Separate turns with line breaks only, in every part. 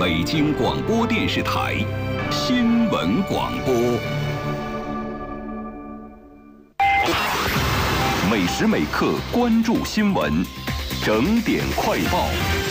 北京广播电视台新闻广播。每时每刻关注新闻，整点快报。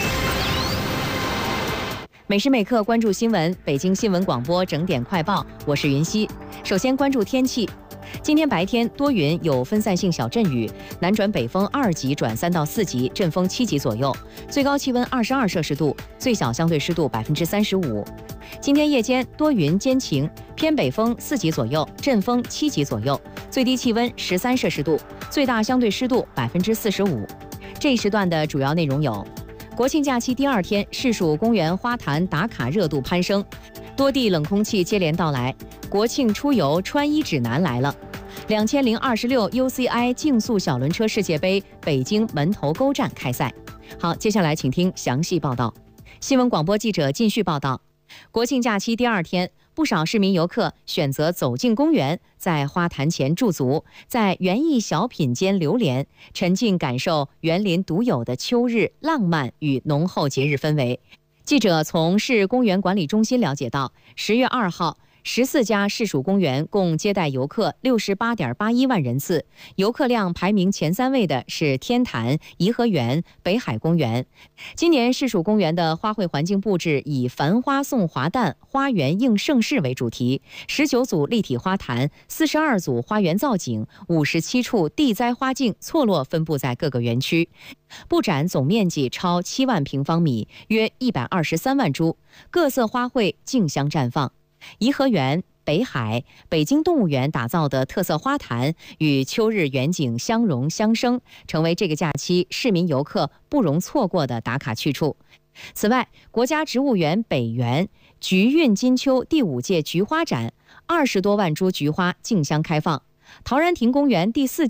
每时每刻关注新闻，北京新闻广播整点快报，我是云溪。首先关注天气。今天白天多云，有分散性小阵雨，南转北风2级转3到4级，阵风7级左右，最高气温22摄氏度，最小相对湿度35%。今天夜间多云间晴，偏北风4级左右，阵风7级左右，最低气温13摄氏度，最大相对湿度45%。这一时段的主要内容有：国庆假期第2天，市属公园花坛打卡热度攀升，多地冷空气接连到来，国庆出游穿衣指南来了。2026 UCI 竞速小轮车世界杯北京门头沟站开赛。好，接下来请听详细报道。新闻广播记者靳旭报道，国庆假期第2天，不少市民游客选择走进公园，在花坛前驻足，在园艺小品间流连，沉浸感受园林独有的秋日浪漫与浓厚节日氛围。记者从市公园管理中心了解到，10月2号，14家市属公园共接待游客68.81万人次，游客量排名前3位的是天坛、颐和园、北海公园。今年市属公园的花卉环境布置以繁花送华诞、花园应盛世为主题，19组立体花坛、42组花园造景、57处地栽花径错落分布在各个园区，布展总面积超7万平方米，约123万株，各色花卉竞相绽放。颐和园、北海、北京动物园打造的特色花坛与秋日园景相融相生，成为这个假期市民游客不容错过的打卡去处。此外，国家植物园北园菊韵金秋第5届菊花展，20多万株菊花竞相开放。陶然亭公园第4